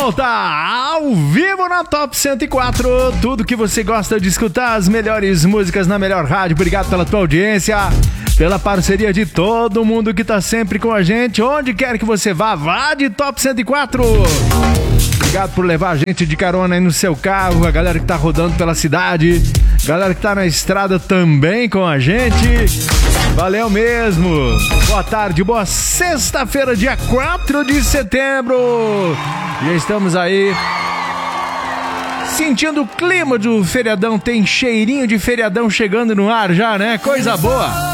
volta ao vivo na Top 104. Tudo que você gosta de escutar, as melhores músicas na melhor rádio. Obrigado pela tua audiência, pela parceria de todo mundo que tá sempre com a gente. Onde quer que você vá, vá de Top 104. Obrigado por levar a gente de carona aí no seu carro, a galera que tá rodando pela cidade, galera que tá na estrada também com a gente. Valeu mesmo. Boa tarde, boa sexta-feira, dia 4 de setembro. Já estamos aí sentindo o clima do feriadão. Tem cheirinho de feriadão chegando no ar já, né? Coisa boa.